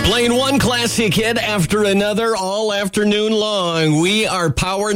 Playing one classic hit after another all afternoon long. We are Power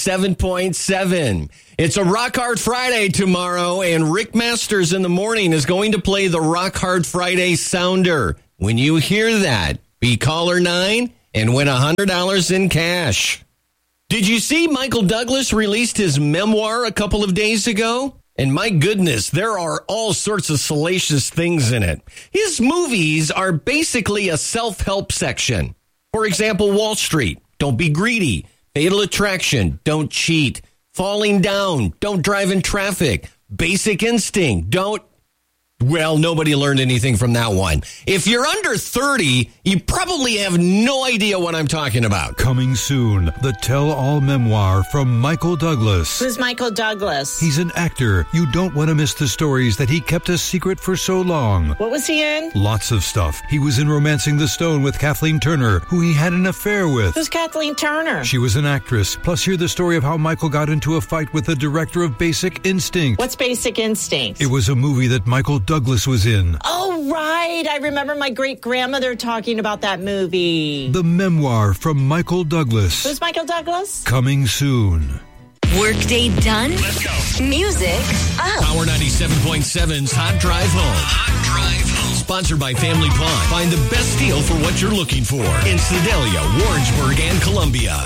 97.7. It's a Rock Hard Friday tomorrow, and Rick Masters in the morning is going to play the Rock Hard Friday Sounder. When you hear that, be caller 9 and win $100 in cash. Did you see Michael Douglas released his memoir a couple of days ago? And my goodness, there are all sorts of salacious things in it. His movies are basically a self-help section. For example, Wall Street, don't be greedy. Fatal Attraction, don't cheat. Falling Down, don't drive in traffic. Basic Instinct, don't... Well, nobody learned anything from that one. If you're under 30, you probably have no idea what I'm talking about. Coming soon, the tell-all memoir from Michael Douglas. Who's Michael Douglas? He's an actor. You don't want to miss the stories that he kept a secret for so long. What was he in? Lots of stuff. He was in Romancing the Stone with Kathleen Turner, who he had an affair with. Who's Kathleen Turner? She was an actress. Plus, hear the story of how Michael got into a fight with the director of Basic Instinct. What's Basic Instinct? It was a movie that Michael Douglas was in. Oh, right. I remember my great-grandmother talking about that movie. The memoir from Michael Douglas. Who's Michael Douglas? Coming soon. Workday done? Let's go. Music up. Power 97.7's Hot Drive Home. Hot Drive Home. Sponsored by Family Pond. Find the best deal for what you're looking for in Sedalia, Warrensburg, and Columbia.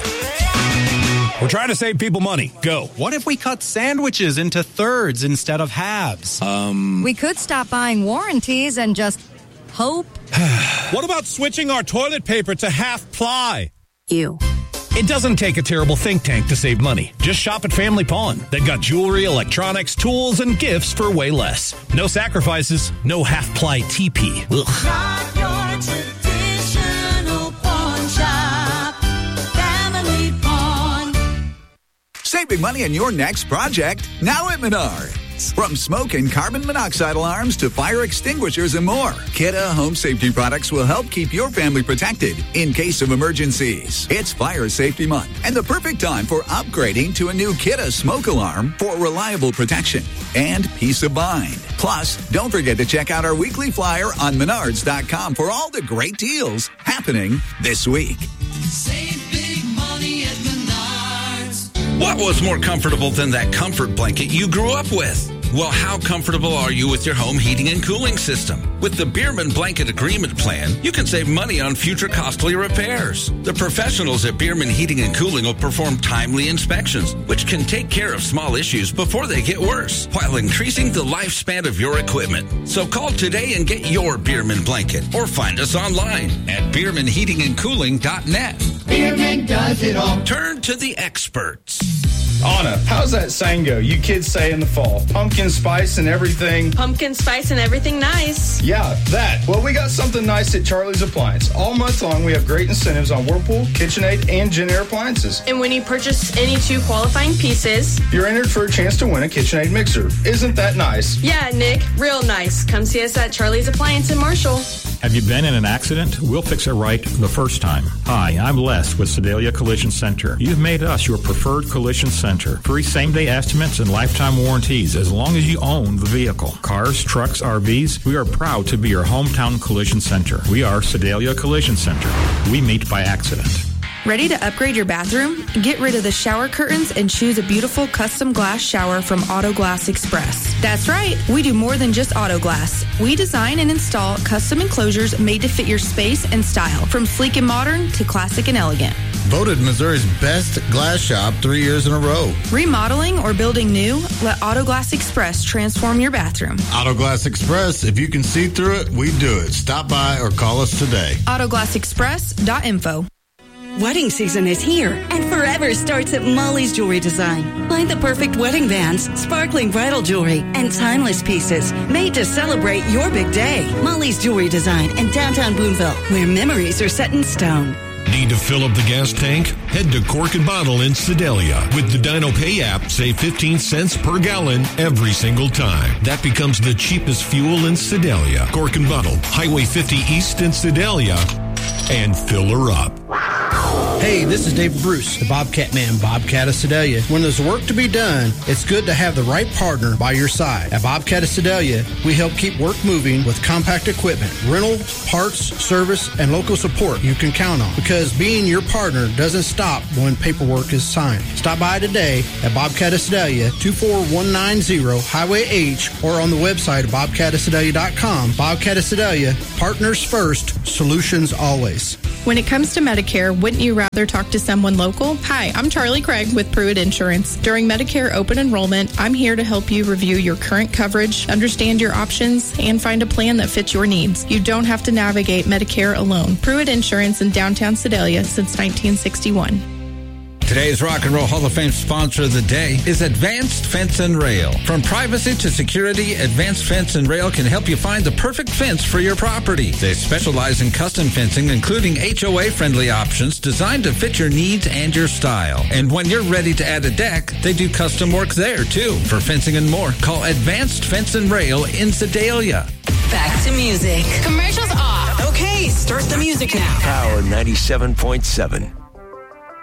We're trying to save people money. Go. What if we cut sandwiches into thirds instead of halves? We could stop buying warranties and just hope. What about switching our toilet paper to half ply? You. It doesn't take a terrible think tank to save money. Just shop at Family Pawn. They've got jewelry, electronics, tools, and gifts for way less. No sacrifices, no half-ply TP. Ugh. Not your traditional pawn shop. Family Pawn. Save big money on your next project now at Menards. From smoke and carbon monoxide alarms to fire extinguishers and more, Kidde Home Safety products will help keep your family protected in case of emergencies. It's Fire Safety Month and the perfect time for upgrading to a new Kidde smoke alarm for reliable protection and peace of mind. Plus, don't forget to check out our weekly flyer on Menards.com for all the great deals happening this week. Save big money at Menards. What was more comfortable than that comfort blanket you grew up with? Well, how comfortable are you with your home heating and cooling system? With the Bierman Blanket Agreement Plan, you can save money on future costly repairs. The professionals at Bierman Heating and Cooling will perform timely inspections, which can take care of small issues before they get worse, while increasing the lifespan of your equipment. So call today and get your Bierman blanket, or find us online at BiermanHeatingandCooling.net. Bierman does it all. Turn to the experts. Anna, how's that saying go? You kids say in the fall, pumpkin spice and everything. Pumpkin spice and everything nice. Yeah, that. Well, we got something nice at Charlie's Appliance. All month long, we have great incentives on Whirlpool, KitchenAid, and Jenn-Air appliances. And when you purchase any 2 qualifying pieces, you're entered for a chance to win a KitchenAid mixer. Isn't that nice? Yeah, Nick, real nice. Come see us at Charlie's Appliance in Marshall. Have you been in an accident? We'll fix it right the first time. Hi, I'm Les with Sedalia Collision Center. You've made us your preferred collision center. Free same-day estimates and lifetime warranties as long as you own the vehicle. Cars, trucks, RVs, we are proud to be your hometown collision center. We are Sedalia Collision Center. We meet by accident. Ready to upgrade your bathroom? Get rid of the shower curtains and choose a beautiful custom glass shower from Auto Glass Express. That's right, we do more than just auto glass. We design and install custom enclosures made to fit your space and style, from sleek and modern to classic and elegant. Voted Missouri's best glass shop 3 years in a row. Remodeling or building new? Let Auto Glass Express transform your bathroom. Auto Glass Express, if you can see through it, we do it. Stop by or call us today. AutoGlassExpress.info. Wedding season is here, and forever starts at Molly's Jewelry Design. Find the perfect wedding bands, sparkling bridal jewelry, and timeless pieces made to celebrate your big day. Molly's Jewelry Design in downtown Boonville, where memories are set in stone. Need to fill up the gas tank? Head to Cork and Bottle in Sedalia. With the Dino Pay app, save 15 cents per gallon every single time. That becomes the cheapest fuel in Sedalia. Cork and Bottle, Highway 50 East in Sedalia, and fill her up. Hey, this is David Bruce, the Bobcat Man, Bobcat of Sedalia. When there's work to be done, it's good to have the right partner by your side. At Bobcat of Sedalia, we help keep work moving with compact equipment, rental, parts, service, and local support you can count on. Because being your partner doesn't stop when paperwork is signed. Stop by today at Bobcat of Sedalia, 24190 Highway H, or on the website at bobcatofsedalia.com. Bobcat of Sedalia, partners first, solutions always. When it comes to Medicare, wouldn't you rather talk to someone local? Hi, I'm Charlie Craig with Pruitt Insurance. During Medicare open enrollment, I'm here to help you review your current coverage, understand your options, and find a plan that fits your needs. You don't have to navigate Medicare alone. Pruitt Insurance in downtown Sedalia since 1961. Today's Rock and Roll Hall of Fame sponsor of the day is Advanced Fence and Rail. From privacy to security, Advanced Fence and Rail can help you find the perfect fence for your property. They specialize in custom fencing, including HOA-friendly options designed to fit your needs and your style. And when you're ready to add a deck, they do custom work there, too. For fencing and more, call Advanced Fence and Rail in Sedalia. Back to music. Commercials off. Okay, start the music now. Power 97.7.